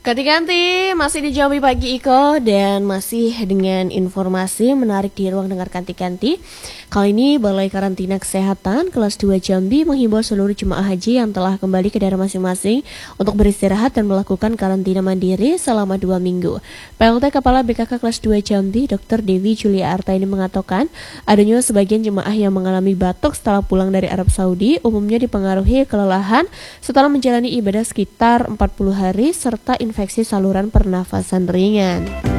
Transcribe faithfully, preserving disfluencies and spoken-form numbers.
Ganti-ganti, masih di Jambi Pagi Iko dan masih dengan informasi menarik di ruang dengar ganti-ganti. Kali ini Balai Karantina Kesehatan kelas dua Jambi menghimbau seluruh jemaah haji yang telah kembali ke daerah masing-masing untuk beristirahat dan melakukan karantina mandiri selama dua minggu. P L T Kepala B K K kelas dua Jambi, Dokter Dewi Julia Arta ini mengatakan adanya sebagian jemaah yang mengalami batuk setelah pulang dari Arab Saudi umumnya dipengaruhi kelelahan setelah menjalani ibadah sekitar empat puluh hari serta infeksi saluran pernafasan ringan.